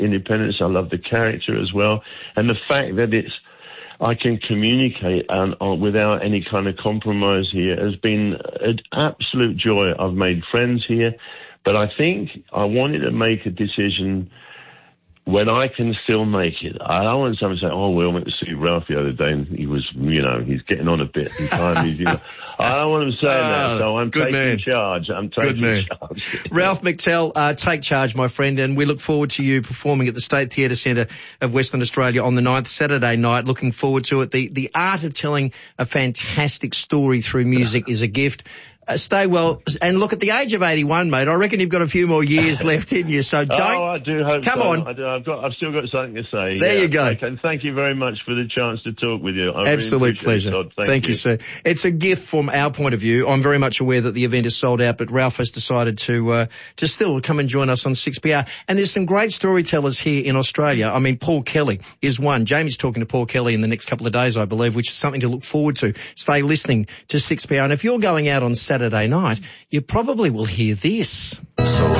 independence. I love the character as well. And the fact that I can communicate without any kind of compromise here has been an absolute joy. I've made friends here, but I think I wanted to make a decision when I can still make it. I don't want someone to say, oh, well, I went to see Ralph the other day and he was, he's getting on a bit. I don't want him saying that, so I'm taking charge. Charge. Ralph McTell, take charge, my friend, and we look forward to you performing at the State Theatre Centre of Western Australia on the 9th, Saturday night. Looking forward to it. The art of telling a fantastic story through music is a gift. Stay well, and look, at the age of 81, mate, I reckon you've got a few more years left in you, so don't... Oh, I do hope Come so. on. I do. I've still got something to say. There you go. Okay, and thank you very much for the chance to talk with you. Absolute pleasure. Thank you, sir. It's a gift from our point of view. I'm very much aware that the event is sold out, but Ralph has decided to still come and join us on 6PR. And there's some great storytellers here in Australia. I mean, Paul Kelly is one. Jamie's talking to Paul Kelly in the next couple of days, I believe, which is something to look forward to. Stay listening to 6PR. And if you're going out on Saturday night, you probably will hear this. So